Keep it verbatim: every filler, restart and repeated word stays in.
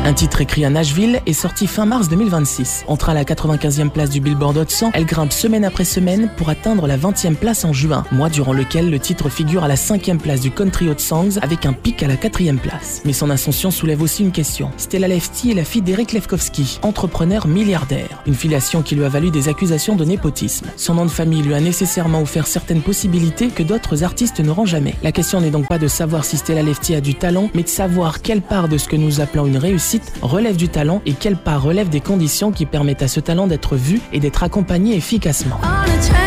Un titre écrit à Nashville est sorti fin mars deux mille vingt-six. Entrant à la quatre-vingt-quinzième place du Billboard Hot cent, elle grimpe semaine après semaine pour atteindre la vingtième place en juin, mois durant lequel le titre figure à la cinquième place du Country Hot Songs avec un pic à la quatrième place. Mais son ascension soulève aussi une question. Stella Lefty est la fille d'Eric Lefkowski, entrepreneur milliardaire, une filiation qui lui a valu des accusations de népotisme. Son nom de famille lui a nécessairement offert certaines possibilités que d'autres artistes n'auront jamais. La question n'est donc pas de savoir si Stella Lefty a du talent, mais de savoir quelle part de ce que nous appelons une réussite relève du talent et quelle part relève des conditions qui permettent à ce talent d'être vu et d'être accompagné efficacement.